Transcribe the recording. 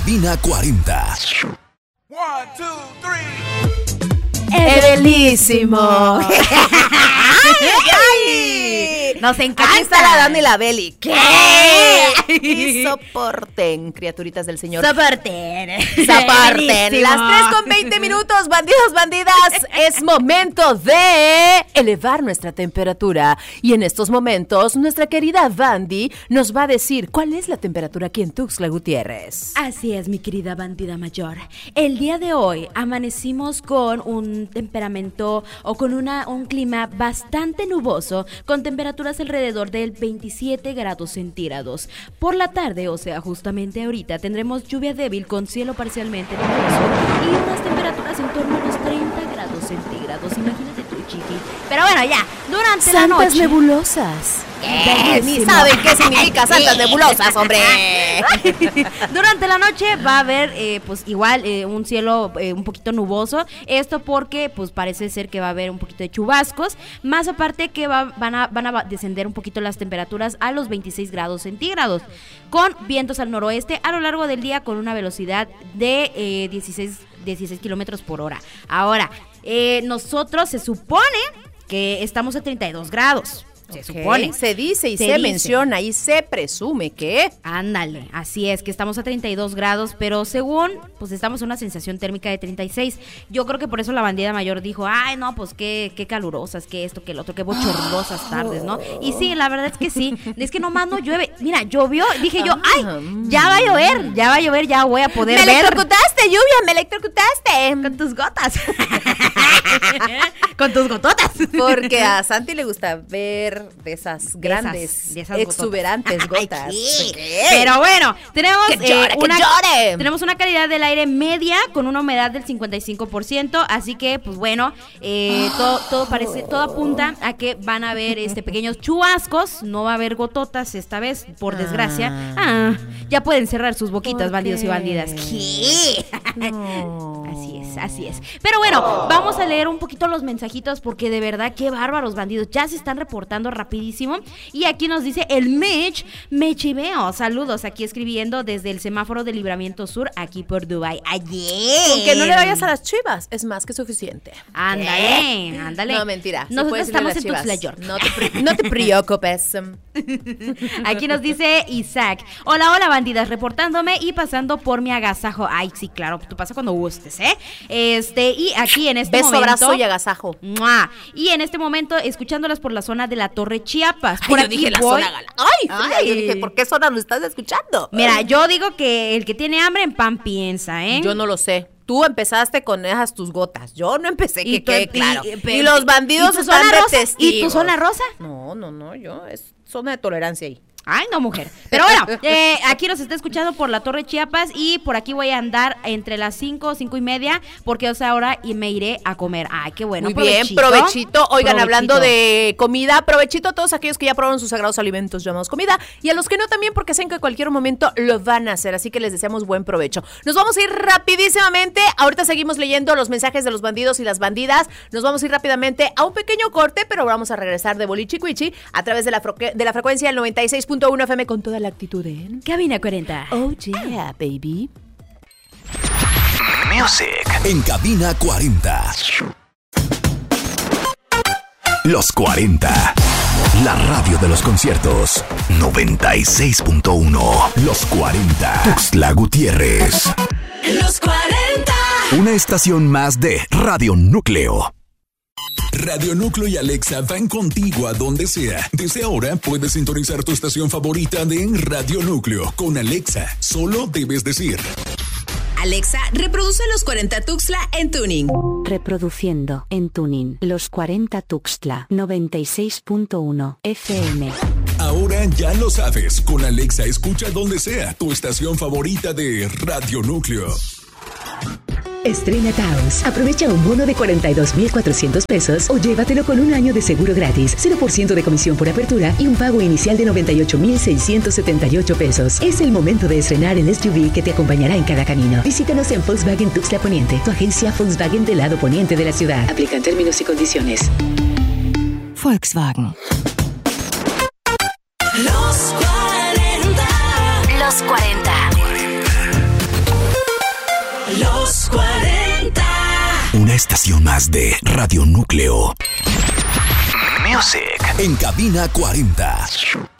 Cabina 40. 1, 2, 3. ¡Evelísimo! ¡Ay! Nos encanta. Aquí está la Dani y la Beli. ¿Qué? Y soporten, criaturitas del Señor. Soporten. Soporten. Las 3:20, bandidos, bandidas. Es momento de elevar nuestra temperatura. Y en estos momentos, nuestra querida Bandy nos va a decir cuál es la temperatura aquí en Tuxtla Gutiérrez. Así es, mi querida bandida mayor. El día de hoy amanecimos con un temperamento o con un clima bastante nuboso, con temperaturas alrededor del 27 grados centígrados. Por la tarde, o sea, justamente ahorita, tendremos lluvia débil con cielo parcialmente nuboso y unas temperaturas en torno a los 30 grados centígrados. Imagínate tú, chiqui. Pero bueno, ya, durante la noche... Santas nebulosas. Bellísimo. Ni saben qué significa santas nebulosas, hombre. Durante la noche va a haber, pues igual, un cielo un poquito nuboso. Esto porque, pues parece ser que va a haber un poquito de chubascos. Más aparte que van a descender un poquito las temperaturas a los 26 grados centígrados. Con vientos al noroeste a lo largo del día con una velocidad de 16 kilómetros por hora. Ahora, nosotros se supone que estamos a 32 grados. Se supone. Se dice y se menciona y se presume que... Ándale, así es, que estamos a 32 grados, pero según, pues estamos en una sensación térmica de 36. Yo creo que por eso la bandida mayor dijo, ay, no, pues qué calurosas, que esto, que el otro, qué bochornosas tardes, ¿no? Y sí, la verdad es que sí, es que nomás no llueve. Mira, llovió, dije yo, ay, ya va a llover, ya voy a poder ver. ¡Me electrocutaste, lluvia, me electrocutaste! Con tus gotas. Con tus gototas. Porque a Santi le gusta ver de esas grandes, de esas exuberantes gotas. Ay, sí. Pero bueno, tenemos tenemos una calidad del aire media con una humedad del 55%, así que pues bueno, todo apunta a que van a haber pequeños chubascos, no va a haber gototas esta vez, por desgracia. Ya pueden cerrar sus boquitas, bandidos y bandidas. ¿Qué? No. Así es. Pero bueno, vamos a leer un poquito los mensajitos porque de verdad qué bárbaros, bandidos. Ya se están reportando rapidísimo. Y aquí nos dice el Mechiveo. Saludos, aquí escribiendo desde el semáforo de Libramiento Sur, aquí por Dubái. Ayer. Con que no le vayas a las Chivas, es más que suficiente. Ándale. No, mentira. Nosotros estamos en Tuxtla York. No te preocupes. Aquí nos dice Isaac. Hola, bandidas, reportándome y pasando por mi agasajo. Ay, sí, claro, tú pasa cuando gustes, ¿eh? Y aquí en este momento... Beso, abrazo y agasajo. ¡Mua! Y en este momento, escuchándolas por la zona de la Torre Chiapas. Por yo aquí dije voy. la zona Ay. Yo dije, ¿por qué zona lo estás escuchando? Mira, yo digo que el que tiene hambre en pan piensa, ¿eh? Yo no lo sé. Tú empezaste con esas tus gotas. Yo no empecé, que quede claro. Y los bandidos están de testigos. ¿Y tu zona rosa? No, yo es zona de tolerancia ahí. Ay, no, mujer. Pero bueno, aquí nos está escuchando por la Torre Chiapas y por aquí voy a andar entre las 5:30, porque es ahora y me iré a comer. Ay, qué bueno. Muy bien, provechito. Oigan, hablando de comida, provechito a todos aquellos que ya probaron sus sagrados alimentos llamados comida y a los que no también, porque saben que en cualquier momento lo van a hacer, así que les deseamos buen provecho. Nos vamos a ir rapidísimamente. Ahorita seguimos leyendo los mensajes de los bandidos y las bandidas. Nos vamos a ir rápidamente a un pequeño corte, pero vamos a regresar de Bolichicuichi a través de la frecuencia del 96.1 FM con toda la actitud en Cabina 40. Oh yeah, baby. Music en Cabina 40. Los 40. La radio de los conciertos. 96.1. Los 40. Tuxtla Gutiérrez. Los 40. Una estación más de Radio Núcleo. Radio Núcleo y Alexa van contigo a donde sea. Desde ahora puedes sintonizar tu estación favorita de Radio Núcleo. Con Alexa, solo debes decir: Alexa, reproduce Los 40 Tuxtla en tuning. Reproduciendo en tuning Los 40 Tuxtla 96.1 FM. Ahora ya lo sabes. Con Alexa escucha donde sea tu estación favorita de Radio Núcleo. Estrena Taos. Aprovecha un bono de 42,400 pesos o llévatelo con un año de seguro gratis, 0% de comisión por apertura y un pago inicial de 98,678 pesos. Es el momento de estrenar el SUV que te acompañará en cada camino. Visítanos en Volkswagen Tuxtla Poniente, tu agencia Volkswagen del lado poniente de la ciudad. Aplican términos y condiciones. Volkswagen. Los 40. Los 40. 40. Una estación más de Radio Núcleo. Music. En cabina 40.